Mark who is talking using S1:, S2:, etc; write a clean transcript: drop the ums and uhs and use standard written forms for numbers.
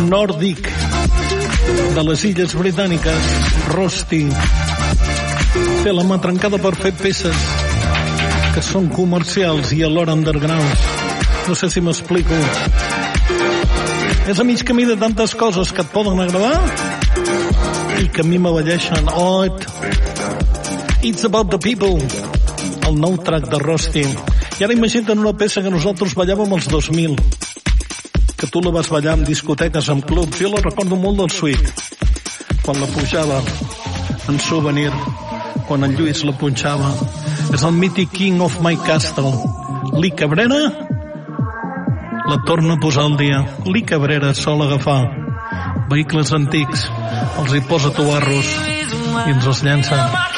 S1: nòrdic de les illes britàniques, Rusty. Té la mà trencada per fer peces que són comercials i alhora underground. No sé si m'explico. És a mig camí de tantes coses que et poden agradar i que a mi m'avelleixen. It's About the People, el nou track de Rusty. I ara imagina't una peça que nosaltres ballàvem als 2000, que tu la vas ballar en discoteques, en clubs. Jo la recordo molt del Sweet, quan la pujava en Souvenir, quan en Lluís la punxava. És el mític King of My Castle. Lee Cabrera la torna a posar al dia. Lee Cabrera sol agafar vehicles antics, els hi posa tubarros i ens els llença.